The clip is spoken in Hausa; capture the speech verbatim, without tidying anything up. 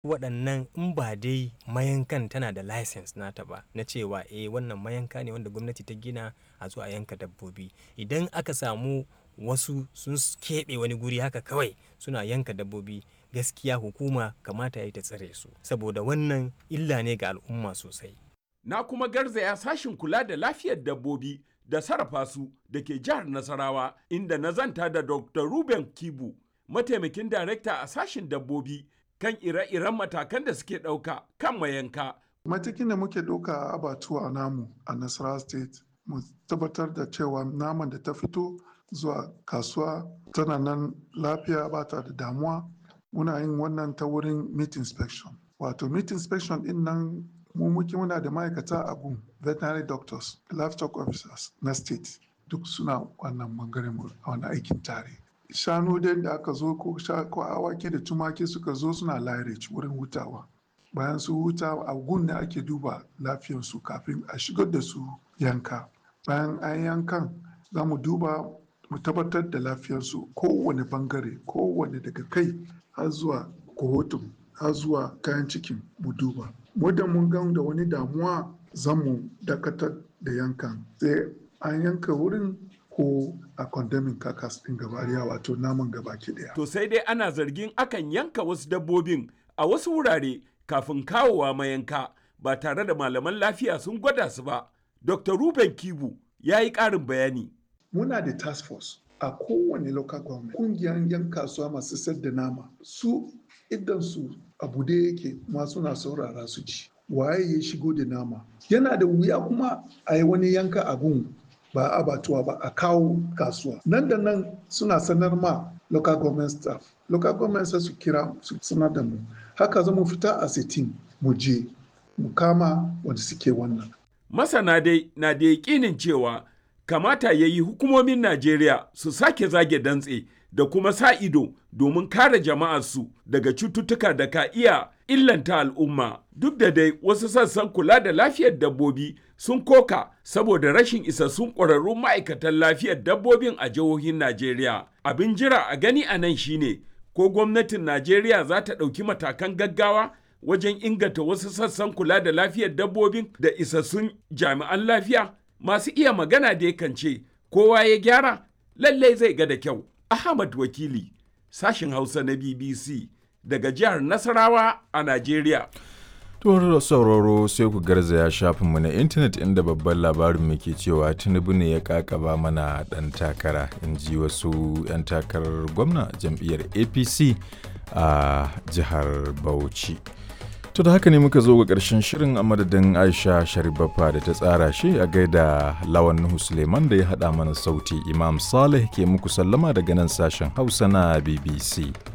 waɗannan in ba dai mayankan tana da license nata ba na cewa eh wannan mayanka ne wanda gwamnati ta gina a zo a yanka dabbobi. Idan aka samu wasu sun keɓe wani guri haka kawai suna yanka dabbobi, gaskiya hukuma kamata ya yi ta tsare su, saboda wannan illa ne ga al'umma sosai. Na kuma garzaya sashin kula da lafiyar dabbobi da sarrafa su da ke jihar Nasarawa, inda na zanta da Doctor Ruben Kibu, mataimakin darekta a sashin dabbobi, kan ire-iren matakan da suke ɗauka kan mayanka. Matakin da muke ɗauka a abatuwa namu a Nasarawa State, mu tabbatar da cewa naman da ta fito zuwa kasuwa tana nan lafiya, ba ta da damuwa. Muna yin wannan ta wurin meat inspection. Wato meat inspection din nan mu muke muna da ma'aikata a gun, veterinary doctors, livestock officers na state, duk suna wannan bangaren mu a wani aikin tare. Shanu dai da aka zo ko awaki da tumaki suka zo suna lairage wurin hutawa. Bayan su huta a gun da ake duba lafiyarsu kafin a shigar da su yanka. Bayan an yankan za mu duba mu tabbatar da lafiyarsu kowane bangare, kowane daga kai har zuwa kohotun har zuwa kayan cikin mu duba. Muddin mun gan da wani damuwa za mu dakatar da yankan, sai an yanka wurin ko a condemning carcass din gabariya, wato naman gabaki daya. To sai dai ana zargin akan yanka wasu dabbobin a wasu wurare kafin kawowa mayanka ba tare da malaman lafiya sun gwada su ba. Doctor Ruben Kibu ya yi ƙarin bayani. Muna da task force a kowane local government, kungiyar yan kasuwa masu sayar da nama, su idan su abu da yake ma suna saurara su ci waye ya shigo da nama. Yana da wuya kuma a yi wani yanka abun ba abatuwa ba a kawo kasuwa, nan da nan suna sanar ma local government staff, local government sai su kira su sanar da mu, haka za mu fita a sitin mu je mu kama wanda suke wannan. Masana dai na da yakinin cewa kamata ya yi hukumomin Najeriya su sake zage dantse da kuma sa ido domin kare jama'arsu daga cututtuka da ka iya illanta al'umma. Duk da dai wasu sassan kula da lafiyar dabbobi sun koka saboda rashin isassun ƙwararrun ma'aikatan lafiyar dabbobin a jihohin Najeriya. Abin jira a gani a nan shine ko gwamnatin Najeriya za ta ɗauki matakan gaggawa wajen inganta wasu sassan kula da lafiyar dabbobin da isassun jami'an lafiya. Masu iya magana da yakan ce kowa ya gyara lallai zai ga da kyau. Ahmad Wakili, sashin Hausa na B B C daga jihar Nasarawa a Najeriya. Tuwar sauraro sai ku garzaya shafinmu na intanet inda babban labarin mu ke cewa Tinubu ne ya kakaba mana ɗan takara, in ji wasu 'yan takarar gwamna jam'iyyar A P C a jihar Bauchi. To da haka ne muka zo ga ƙarshen shirin, a madadin Aisha Sharibaffa da ta tsara shi, a gaida Lawan Nuhu Suleiman da ya haɗa mana sauti. Imam Saleh ke muku sallama daga nan sashen Hausa na B B C.